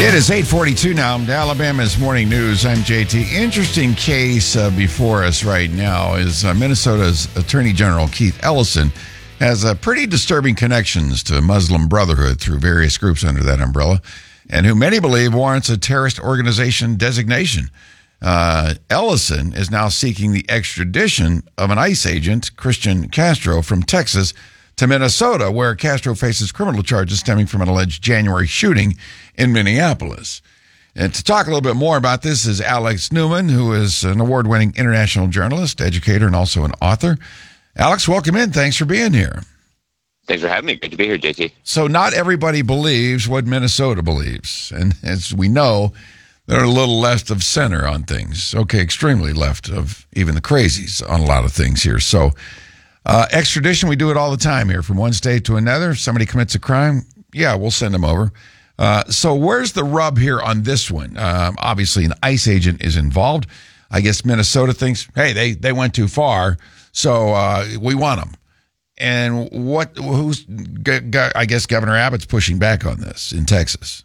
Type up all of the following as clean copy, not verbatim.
It is 8:42 now. Alabama's Morning News. I'm JT. Interesting case before us right now is Minnesota's Attorney General Keith Ellison has pretty disturbing connections to Muslim Brotherhood through various groups under that umbrella, and who many believe warrants a terrorist organization designation. Ellison is now seeking the extradition of an ICE agent, Christian Castro, from Texas to Minnesota, where Castro faces criminal charges stemming from an alleged January shooting in Minneapolis. And to talk a little bit more about this is Alex Newman, who is an award-winning international journalist, educator, and also an author. Alex, welcome in. Thanks for being here. Thanks for having me. Great to be here, JT. So not everybody believes what Minnesota believes. And as we know, they're a little left of center on things. Okay, extremely left of even the crazies on a lot of things here. So extradition, we do it all the time here from one state to another. If somebody commits a crime, yeah, we'll send them over. So where's the rub here on this one? Obviously, an ICE agent is involved. I guess Minnesota thinks, hey, they went too far, so we want them. And I guess Governor Abbott's pushing back on this in Texas.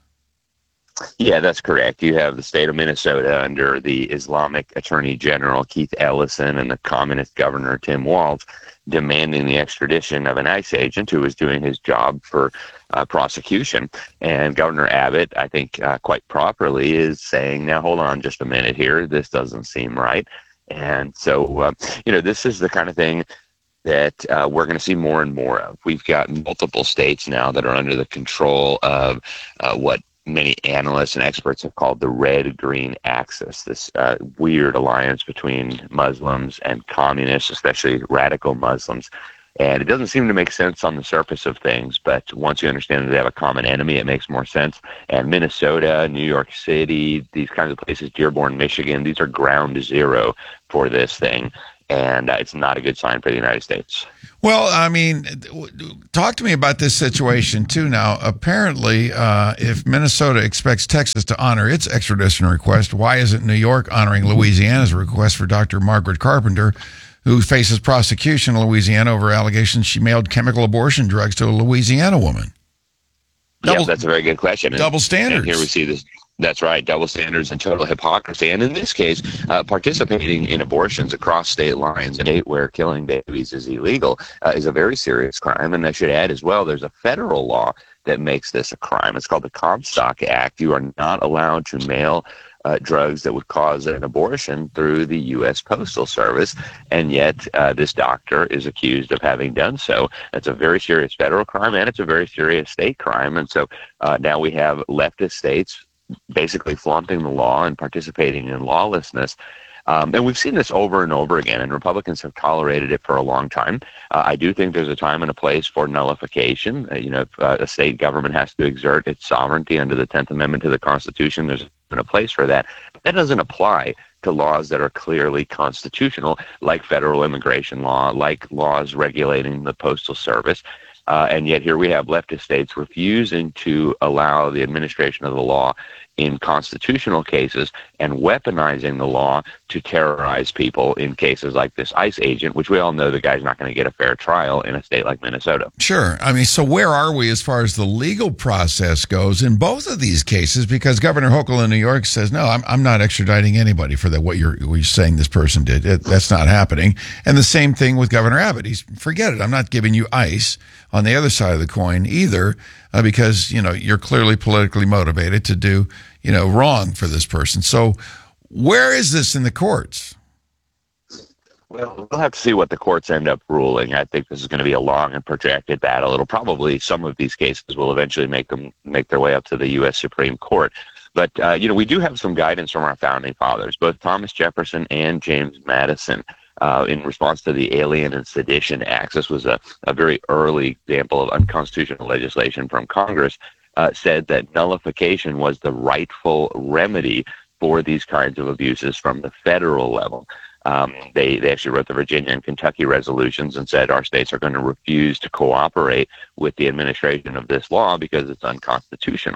Yeah, that's correct. You have the state of Minnesota under the Islamic Attorney General Keith Ellison and the Communist Governor Tim Walz demanding the extradition of an ICE agent who was doing his job for prosecution. And Governor Abbott, I think quite properly, is saying, now hold on just a minute here. This doesn't seem right. And so, this is the kind of thing that we're going to see more and more of. We've got multiple states now that are under the control of what many analysts and experts have called the red-green axis, this weird alliance between Muslims and communists, especially radical Muslims. And it doesn't seem to make sense on the surface of things, but once you understand that they have a common enemy, it makes more sense. And Minnesota, New York City, these kinds of places, Dearborn, Michigan, these are ground zero for this thing. And it's not a good sign for the United States. Well, I mean, talk to me about this situation, too. Now, apparently, if Minnesota expects Texas to honor its extradition request, why isn't New York honoring Louisiana's request for Dr. Margaret Carpenter, who faces prosecution in Louisiana over allegations she mailed chemical abortion drugs to a Louisiana woman? Yeah, that's a very good question. Double standards. And here we see this. That's right, double standards and total hypocrisy. And in this case, participating in abortions across state lines, a state where killing babies is illegal, is a very serious crime. And I should add as well, there's a federal law that makes this a crime. It's called the Comstock Act. You are not allowed to mail drugs that would cause an abortion through the U.S. Postal Service, and yet this doctor is accused of having done so. That's a very serious federal crime, and it's a very serious state crime. And so now we have leftist states basically flaunting the law and participating in lawlessness. And we've seen this over and over again, and Republicans have tolerated it for a long time. I do think there's a time and a place for nullification. If a state government has to exert its sovereignty under the 10th Amendment to the Constitution, there's a place for that. But that doesn't apply to laws that are clearly constitutional, like federal immigration law, like laws regulating the Postal Service. And yet here we have leftist states refusing to allow the administration of the law in constitutional cases and weaponizing the law to terrorize people in cases like this ICE agent, which we all know the guy's not going to get a fair trial in a state like Minnesota. Sure. I mean, so where are we as far as the legal process goes in both of these cases? Because Governor Hochul in New York says, no, I'm not extraditing anybody for that. What you're saying this person did, that's not happening. And the same thing with Governor Abbott. He's forget it. I'm not giving you ICE on the other side of the coin either, because, you're clearly politically motivated to do, wrong for this person. So where is this in the courts? Well, we'll have to see what the courts end up ruling. I think this is going to be a long and protracted battle. It'll probably, some of these cases will eventually make their way up to the U.S. Supreme Court. But, we do have some guidance from our founding fathers, both Thomas Jefferson and James Madison. In response to the Alien and Sedition Acts, this was a very early example of unconstitutional legislation from Congress, said that nullification was the rightful remedy for these kinds of abuses from the federal level. They actually wrote the Virginia and Kentucky resolutions and said our states are going to refuse to cooperate with the administration of this law because it's unconstitutional.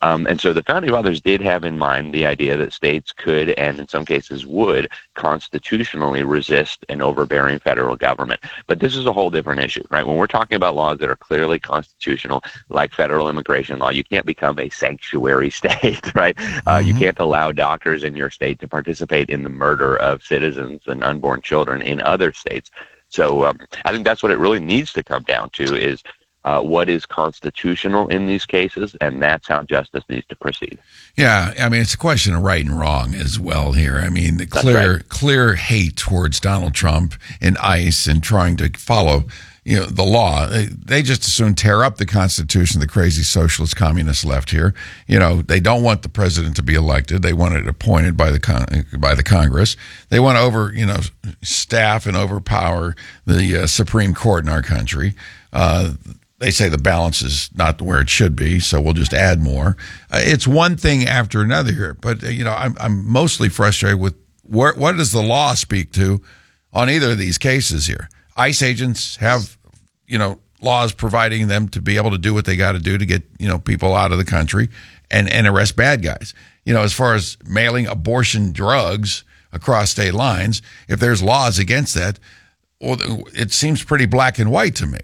And so the Founding Fathers did have in mind the idea that states could, and in some cases would, constitutionally resist an overbearing federal government. But this is a whole different issue, right? When we're talking about laws that are clearly constitutional, like federal immigration law, you can't become a sanctuary state, right? You can't allow doctors in your state to participate in the murder of citizens and unborn children in other states. So I think that's what it really needs to come down to is what is constitutional in these cases, and that's how justice needs to proceed. Yeah, I mean, it's a question of right and wrong as well here. I mean, the clear hate towards Donald Trump and ICE and trying to follow, the law. They just as soon tear up the Constitution, the crazy socialist communist left here. They don't want the president to be elected. They want it appointed by the Congress. They want to staff and overpower the Supreme Court in our country. They say the balance is not where it should be, so we'll just add more. It's one thing after another here, but I'm mostly frustrated with what does the law speak to on either of these cases here. ICE agents have, laws providing them to be able to do what they got to do to get, people out of the country and arrest bad guys. As far as mailing abortion drugs across state lines, if there's laws against that, well, it seems pretty black and white to me.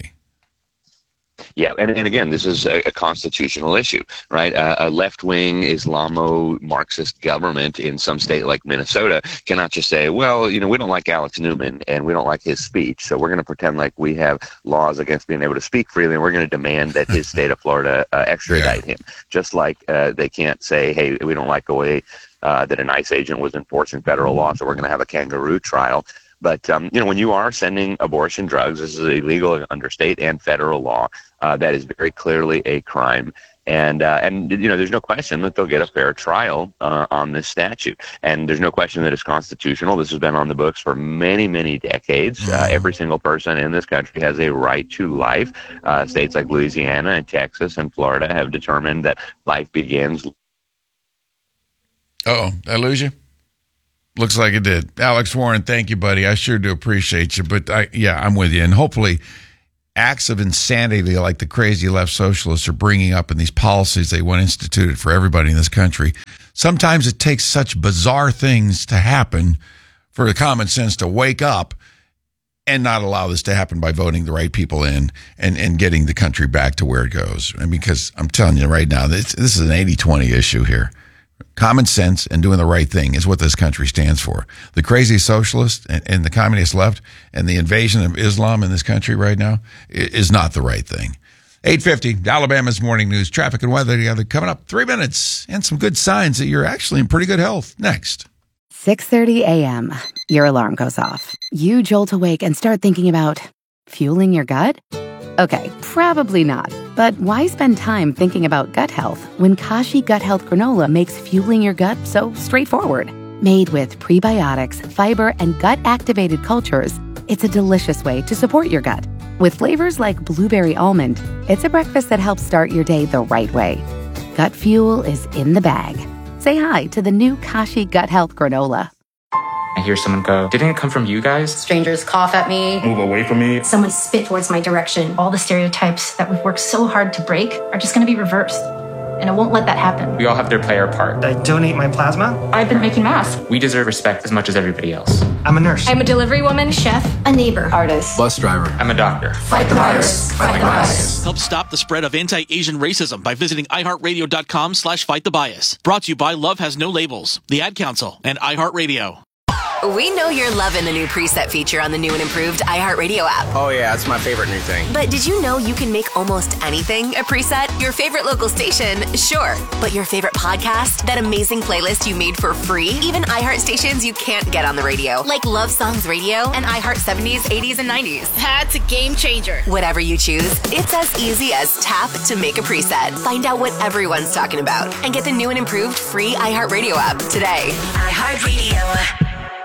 Yeah, and again, this is a constitutional issue, right? A left-wing Islamo-Marxist government in some state like Minnesota cannot just say, well, we don't like Alex Newman and we don't like his speech, so we're going to pretend like we have laws against being able to speak freely, and we're going to demand that his state of Florida extradite him. Just like they can't say, hey, we don't like the way that an ICE agent was enforcing federal law, so we're going to have a kangaroo trial. But, when you are sending abortion drugs, this is illegal under state and federal law. That is very clearly a crime. And there's no question that they'll get a fair trial on this statute. And there's no question that it's constitutional. This has been on the books for many, many decades. Every single person in this country has a right to life. States like Louisiana and Texas and Florida have determined that life begins. Uh-oh, did I lose you? Looks like it did. Alex Warren, thank you, buddy. I sure do appreciate you. But I'm with you. And hopefully acts of insanity like the crazy left socialists are bringing up in these policies they want instituted for everybody in this country. Sometimes it takes such bizarre things to happen for the common sense to wake up and not allow this to happen by voting the right people in and getting the country back to where it goes. And because I'm telling you right now, this is an 80-20 issue here. Common sense and doing the right thing is what this country stands for. The crazy socialist and the communist left and the invasion of Islam in this country right now is not the right thing. 8:50, Alabama's Morning News. Traffic and weather together coming up 3 minutes and some good signs that you're actually in pretty good health. Next. 6:30 a.m. Your alarm goes off. You jolt awake and start thinking about fueling your gut? Okay, probably not. But why spend time thinking about gut health when Kashi Gut Health Granola makes fueling your gut so straightforward? Made with prebiotics, fiber, and gut-activated cultures, it's a delicious way to support your gut. With flavors like blueberry almond, it's a breakfast that helps start your day the right way. Gut fuel is in the bag. Say hi to the new Kashi Gut Health Granola. I hear someone go, didn't it come from you guys? Strangers cough at me. Move away from me. Someone spit towards my direction. All the stereotypes that we've worked so hard to break are just going to be reversed. And I won't let that happen. We all have to play our part. I donate my plasma. I've been making masks. We deserve respect as much as everybody else. I'm a nurse. I'm a delivery woman, chef, a neighbor, artist, bus driver. I'm a doctor. Fight the virus. Fight the bias. Help stop the spread of anti-Asian racism by visiting iHeartRadio.com/fightthebbias. Brought to you by Love Has No Labels, the Ad Council, and iHeartRadio. We know you're loving the new preset feature on the new and improved iHeartRadio app. Oh yeah, it's my favorite new thing. But did you know you can make almost anything a preset? Your favorite local station, sure. But your favorite podcast? That amazing playlist you made for free? Even iHeart stations you can't get on the radio, like Love Songs Radio and iHeart 70s, 80s, and 90s. That's a game changer. Whatever you choose, it's as easy as tap to make a preset. Find out what everyone's talking about and get the new and improved free iHeartRadio app today. iHeartRadio.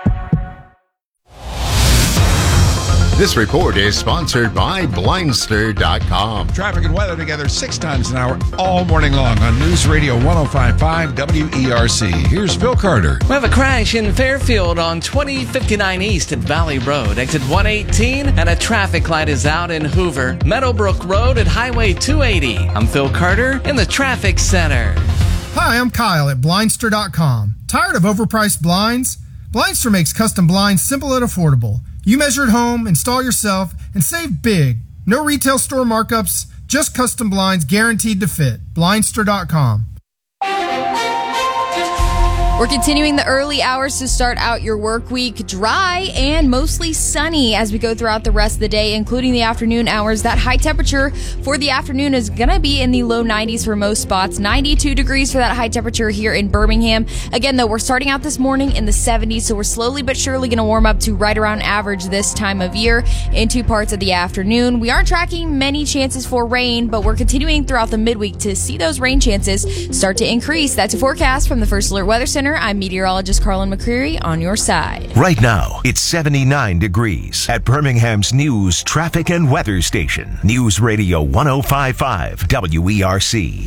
This report is sponsored by Blindster.com. Traffic and weather together 6 times an hour all morning long on News Radio 105.5 WERC. Here's Phil Carter. We have a crash in Fairfield on 2059 East at Valley Road, exit 118, and a traffic light is out in Hoover. Meadowbrook Road at Highway 280. I'm Phil Carter in the Traffic Center. Hi, I'm Kyle at Blindster.com. Tired of overpriced blinds? Blindster makes custom blinds simple and affordable. You measure at home, install yourself, and save big. No retail store markups, just custom blinds guaranteed to fit. Blindster.com. We're continuing the early hours to start out your work week dry and mostly sunny as we go throughout the rest of the day, including the afternoon hours. That high temperature for the afternoon is going to be in the low 90s for most spots. 92 degrees for that high temperature here in Birmingham. Again, though, we're starting out this morning in the 70s, so we're slowly but surely going to warm up to right around average this time of year into parts of the afternoon. We aren't tracking many chances for rain, but we're continuing throughout the midweek to see those rain chances start to increase. That's a forecast from the First Alert Weather Center. I'm meteorologist Carlin McCreary on your side. Right now, it's 79 degrees at Birmingham's news, traffic, and weather station. News Radio 105.5 WERC.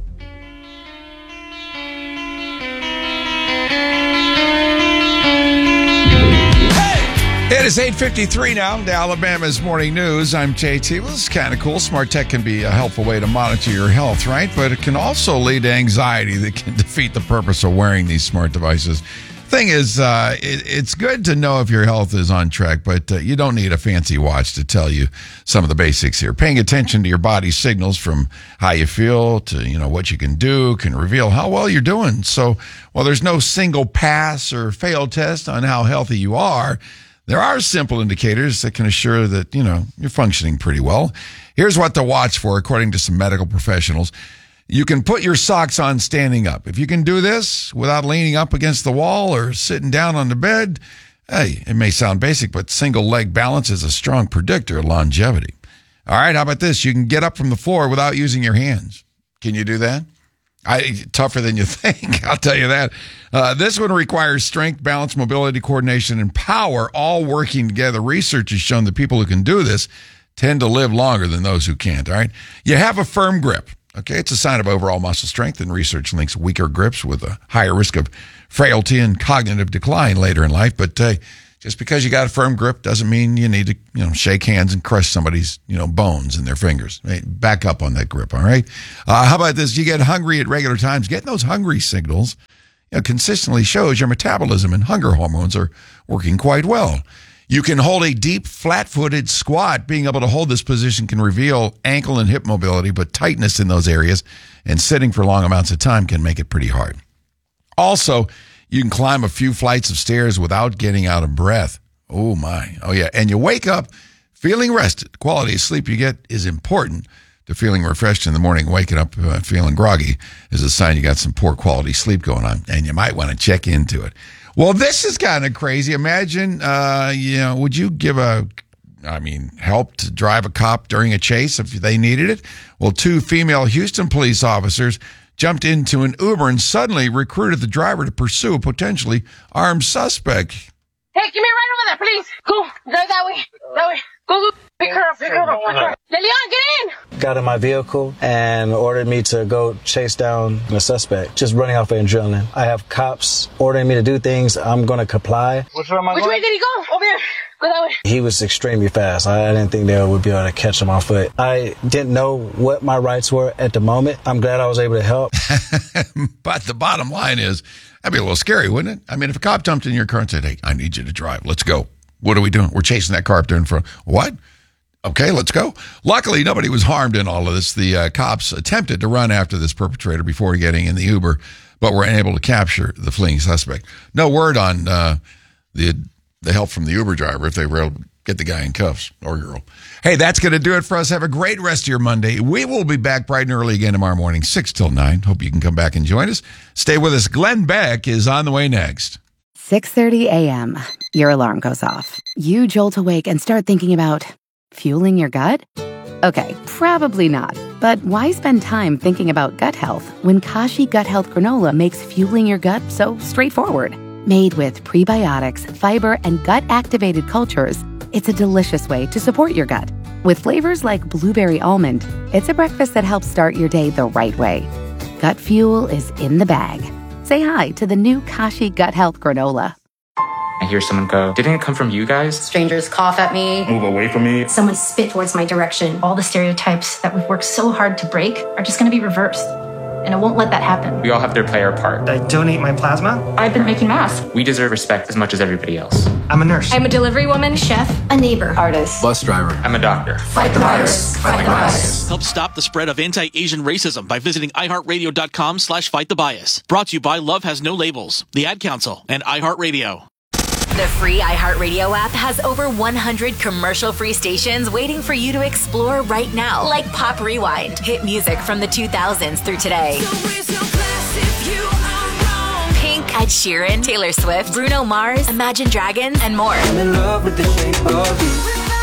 It is 8:53 now to Alabama's Morning News. I'm JT. Well, this is kind of cool. Smart tech can be a helpful way to monitor your health, right? But it can also lead to anxiety that can defeat the purpose of wearing these smart devices. Thing is, it's good to know if your health is on track, but you don't need a fancy watch to tell you some of the basics here. Paying attention to your body's signals from how you feel to, what you can do can reveal how well you're doing. So while there's no single pass or fail test on how healthy you are, there are simple indicators that can assure that, you're functioning pretty well. Here's what to watch for, according to some medical professionals. You can put your socks on standing up. If you can do this without leaning up against the wall or sitting down on the bed, hey, it may sound basic, but single leg balance is a strong predictor of longevity. All right, how about this? You can get up from the floor without using your hands. Can you do that? Tougher than you think, I'll tell you that. This one requires strength, balance, mobility, coordination, and power all working together. Research has shown that people who can do this tend to live longer than those who can't, all right? You have a firm grip, okay? It's a sign of overall muscle strength, and research links weaker grips with a higher risk of frailty and cognitive decline later in life. But just because you got a firm grip doesn't mean you need to, shake hands and crush somebody's, bones in their fingers. Right? Back up on that grip, all right? How about this? You get hungry at regular times. Getting those hungry signals consistently shows your metabolism and hunger hormones are working quite well. You can hold a deep, flat-footed squat. Being able to hold this position can reveal ankle and hip mobility, but tightness in those areas and sitting for long amounts of time can make it pretty hard. Also, you can climb a few flights of stairs without getting out of breath. Oh, my. Oh, yeah. And you wake up feeling rested. The quality of sleep you get is important to feeling refreshed in the morning. Waking up feeling groggy is a sign you got some poor quality sleep going on, and you might want to check into it. Well, this is kind of crazy. Imagine, would you give help to drive a cop during a chase if they needed it? Well, 2 female Houston police officers jumped into an Uber and suddenly recruited the driver to pursue a potentially armed suspect. Hey, give me a ride over there, please. Go, drive that way. That way. Go, pick her up. Leon, get in. Got in my vehicle and ordered me to go chase down the suspect, just running off of adrenaline. I have cops ordering me to do things. I'm going to comply. Which way did he go? Over there. Go that way. He was extremely fast. I didn't think they would be able to catch him on foot. I didn't know what my rights were at the moment. I'm glad I was able to help. But the bottom line is, that'd be a little scary, wouldn't it? If a cop jumped in your car and said, hey, I need you to drive. Let's go. What are we doing? We're chasing that car up there in front. What? Okay, let's go. Luckily, nobody was harmed in all of this. The cops attempted to run after this perpetrator before getting in the Uber, but were unable to capture the fleeing suspect. No word on the help from the Uber driver if they were able to get the guy in cuffs or girl. Hey, that's going to do it for us. Have a great rest of your Monday. We will be back bright and early again tomorrow morning, 6 till 9. Hope you can come back and join us. Stay with us. Glenn Beck is on the way next. 6:30 a.m. Your alarm goes off. You jolt awake and start thinking about fueling your gut? Okay, probably not. But why spend time thinking about gut health when Kashi Gut Health Granola makes fueling your gut so straightforward? Made with prebiotics, fiber, and gut-activated cultures, it's a delicious way to support your gut. With flavors like blueberry almond, it's a breakfast that helps start your day the right way. Gut fuel is in the bag. Say hi to the new Kashi Gut Health Granola. I hear someone go, didn't it come from you guys? Strangers cough at me. Move away from me. Someone spit towards my direction. All the stereotypes that we've worked so hard to break are just going to be reversed. and I won't let that happen. We all have to play our part. I donate my plasma. I've been making masks. We deserve respect as much as everybody else. I'm a nurse. I'm a delivery woman, chef, a neighbor, artist, Bus driver. I'm a doctor. Fight the virus. Fight the bias. Help stop the spread of anti-Asian racism by visiting iHeartRadio.com/fightthebias. Brought to you by Love Has No Labels, the Ad Council, and iHeartRadio. The free iHeartRadio app has over 100 commercial-free stations waiting for you to explore right now. Like Pop Rewind, hit music from the 2000s through today. Pink, Ed Sheeran, Taylor Swift, Bruno Mars, Imagine Dragons, and more. I'm in love with the shape of you.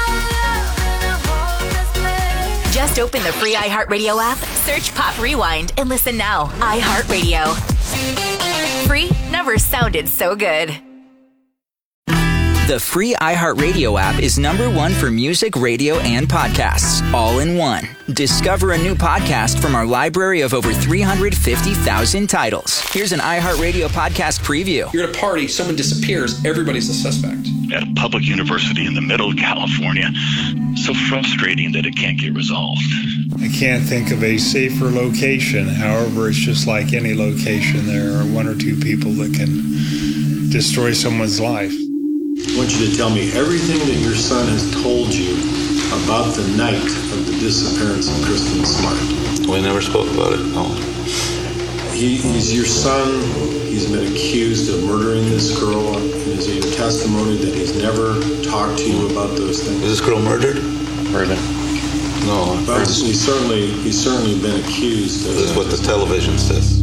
Just open the free iHeartRadio app, search Pop Rewind, and listen now. iHeartRadio. Free never sounded so good. The free iHeartRadio app is #1 for music, radio, and podcasts, all in one. Discover a new podcast from our library of over 350,000 titles. Here's an iHeartRadio podcast preview. You're at a party, someone disappears, everybody's a suspect. At a public university in the middle of California, so frustrating that it can't get resolved. I can't think of a safer location. However, it's just like any location. There are one or two people that can destroy someone's life. I want you to tell me everything that your son has told you about the night of the disappearance of Kristen Smart. We never spoke about it, no. He's your son. He's been accused of murdering this girl. Is it your testimony that he's never talked to you about those things? Is this girl murdered? Murdered. No. But he's certainly been accused of This is what the television says.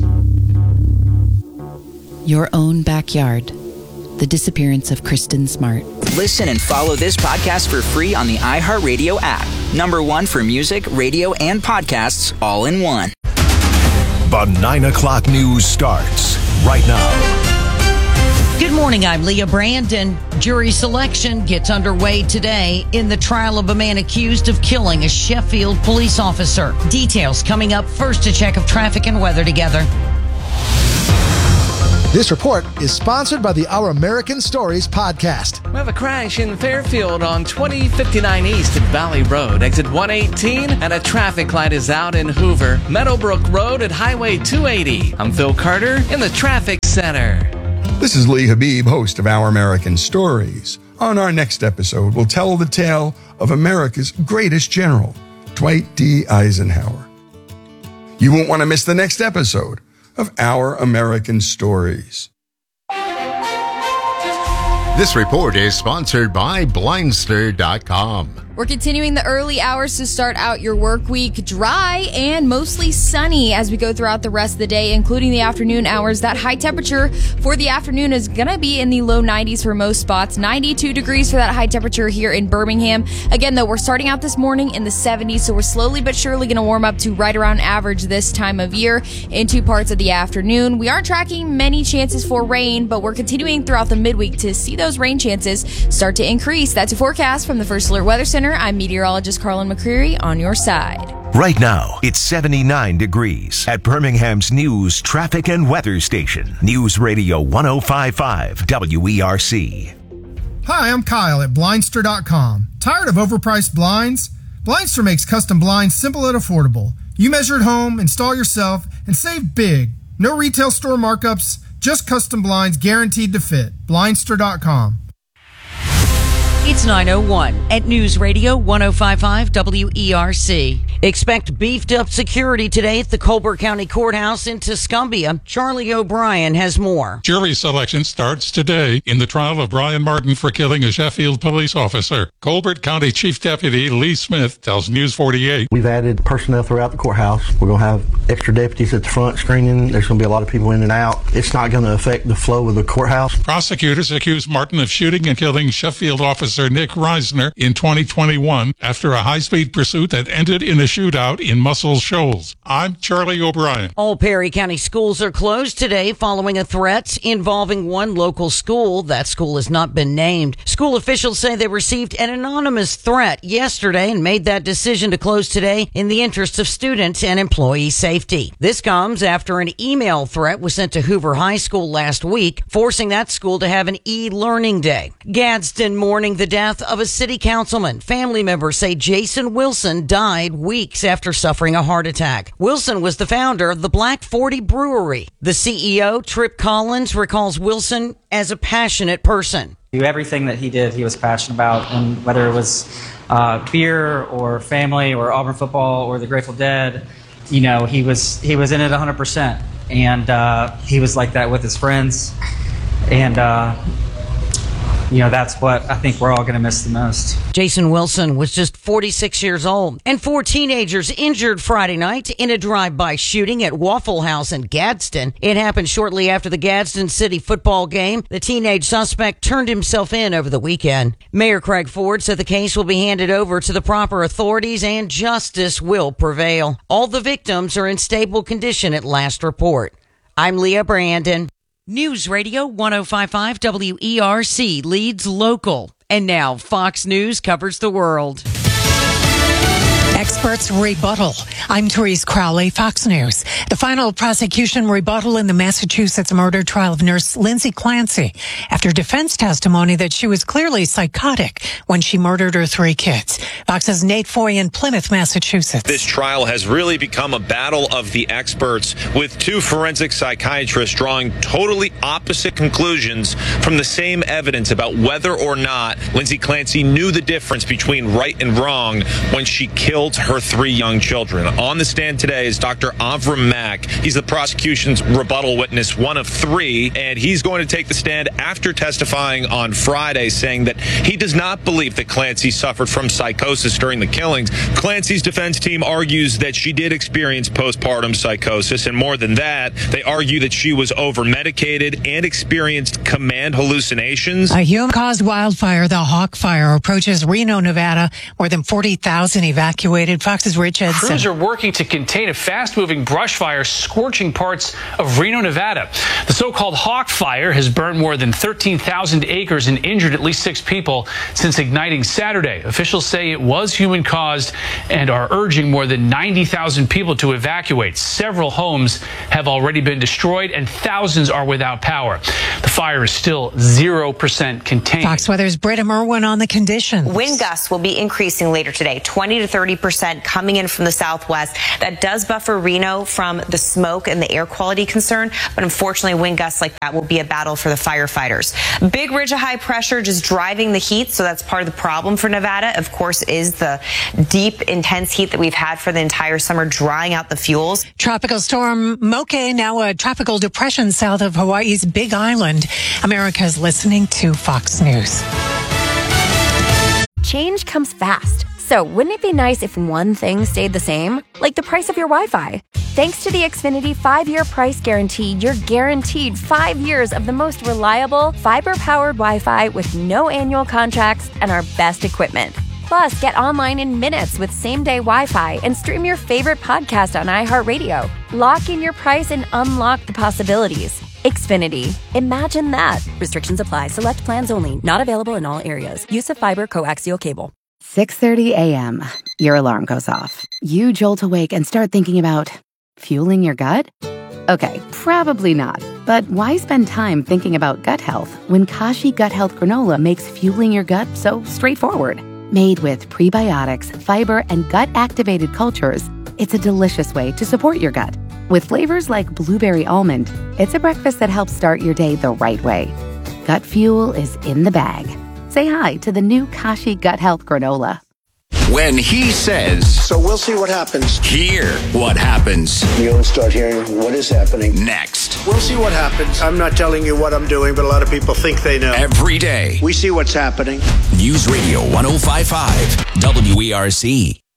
Your own backyard. The disappearance of Kristen Smart. Listen and follow this podcast for free on the iHeartRadio app. #1 for music, radio, and podcasts, all in one. The 9 o'clock news starts right now. Good morning, I'm Leah Brandon. Jury selection gets underway today in the trial of a man accused of killing a Sheffield police officer. Details coming up. First, a check of traffic and weather together. This report is sponsored by the Our American Stories podcast. We have a crash in Fairfield on 2059 East at Valley Road, exit 118, and a traffic light is out in Hoover. Meadowbrook Road at Highway 280. I'm Phil Carter in the Traffic Center. This is Lee Habib, host of Our American Stories. On our next episode, we'll tell the tale of America's greatest general, Dwight D. Eisenhower. You won't want to miss the next episode of Our American Stories. This report is sponsored by Blindster.com. We're continuing the early hours to start out your work week dry and mostly sunny as we go throughout the rest of the day, including the afternoon hours. That high temperature for the afternoon is going to be in the low 90s for most spots. 92 degrees for that high temperature here in Birmingham. Again, though, we're starting out this morning in the 70s, so we're slowly but surely going to warm up to right around average this time of year into parts of the afternoon. We aren't tracking many chances for rain, but we're continuing throughout the midweek to see those rain chances start to increase. That's a forecast from the First Alert Weather Center. I'm meteorologist Carlin McCreary on your side. Right now, it's 79 degrees at Birmingham's news, traffic, and weather station. News Radio 105.5 WERC. Hi, I'm Kyle at Blindster.com. Tired of overpriced blinds? Blindster makes custom blinds simple and affordable. You measure at home, install yourself, and save big. No retail store markups, just custom blinds guaranteed to fit. Blindster.com. It's 9:01 at News Radio 105.5 WERC. Expect beefed up security today at the Colbert County Courthouse in Tuscumbia. Charlie O'Brien has more. Jury selection starts today in the trial of Brian Martin for killing a Sheffield police officer. Colbert County Chief Deputy Lee Smith tells News 48. We've added personnel throughout the courthouse. We're going to have extra deputies at the front screening. There's going to be a lot of people in and out. It's not going to affect the flow of the courthouse. Prosecutors accuse Martin of shooting and killing Sheffield officer Nick Reisner in 2021 after a high-speed pursuit that ended in a shootout in Muscle Shoals. I'm Charlie O'Brien. All Perry County schools are closed today following a threat involving one local school. That school has not been named. School officials say they received an anonymous threat yesterday and made that decision to close today in the interest of student and employee safety. This comes after an email threat was sent to Hoover High School last week, forcing that school to have an e-learning day. Gadsden mourning the death of a city councilman. Family members say Jason Wilson died weeks weeks after suffering a heart attack. Wilson was the founder of the Black 40 Brewery. The CEO, Trip Collins, recalls Wilson as a passionate person. Everything that he did, he was passionate about, and whether it was beer or family or Auburn football or the Grateful Dead, he was in it 100%. And he was like that with his friends. And that's what I think we're all going to miss the most. Jason Wilson was just 46 years old, and 4 teenagers injured Friday night in a drive-by shooting at Waffle House in Gadsden. It happened shortly after the Gadsden City football game. The teenage suspect turned himself in over the weekend. Mayor Craig Ford said the case will be handed over to the proper authorities and justice will prevail. All the victims are in stable condition at last report. I'm Leah Brandon. News Radio 105.5 WERC leads local. And now Fox News covers the world. Experts rebuttal. I'm Therese Crowley, Fox News. The final prosecution rebuttal in the Massachusetts murder trial of nurse Lindsay Clancy after defense testimony that she was clearly psychotic when she murdered her 3 kids. Fox's Nate Foy in Plymouth, Massachusetts. This trial has really become a battle of the experts, with 2 forensic psychiatrists drawing totally opposite conclusions from the same evidence about whether or not Lindsay Clancy knew the difference between right and wrong when she killed her 3 young children. On the stand today is Dr. Avram Mack. He's the prosecution's rebuttal witness, one of 3, and he's going to take the stand after testifying on Friday, saying that he does not believe that Clancy suffered from psychosis during the killings. Clancy's defense team argues that she did experience postpartum psychosis, and more than that, they argue that she was over-medicated and experienced command hallucinations. A human-caused wildfire, the Hawk Fire, approaches Reno, Nevada. More than 40,000 evacuated. Fox's Rich Edson. Crews are working to contain a fast-moving brush fire scorching parts of Reno, Nevada. The so-called Hawk Fire has burned more than 13,000 acres and injured at least 6 people since igniting Saturday. Officials say it was human-caused and are urging more than 90,000 people to evacuate. Several homes have already been destroyed and thousands are without power. The fire is still 0% contained. Fox Weather's Britta Merwin on the conditions. Wind gusts will be increasing later today, 20 to 30% coming in from the southwest. That does buffer Reno from the smoke and the air quality concern, but unfortunately wind gusts like that will be a battle for the firefighters. Big ridge of high pressure just driving the heat, so that's part of the problem for Nevada, of course, is the deep, intense heat that we've had for the entire summer, drying out the fuels. Tropical storm Moke, now a tropical depression south of Hawaii's Big Island. America's listening to Fox News. Change comes fast. So wouldn't it be nice if one thing stayed the same? Like the price of your Wi-Fi. Thanks to the Xfinity 5-year price guarantee, you're guaranteed 5 years of the most reliable, fiber-powered Wi-Fi with no annual contracts and our best equipment. Plus, get online in minutes with same-day Wi-Fi and stream your favorite podcast on iHeartRadio. Lock in your price and unlock the possibilities. Xfinity. Imagine that. Restrictions apply. Select plans only. Not available in all areas. Use of fiber coaxial cable. 6:30 a.m. Your alarm goes off. You jolt awake and start thinking about fueling your gut? Okay, probably not. But why spend time thinking about gut health when Kashi Gut Health Granola makes fueling your gut so straightforward? Made with prebiotics, fiber, and gut-activated cultures, it's a delicious way to support your gut. With flavors like blueberry almond, it's a breakfast that helps start your day the right way. Gut fuel is in the bag. Say hi to the new Kashi Gut Health Granola. When he says... So we'll see what happens. Hear what happens. You'll start hearing what is happening. Next. We'll see what happens. I'm not telling you what I'm doing, but a lot of people think they know. Every day. We see what's happening. News Radio 105.5 WERC.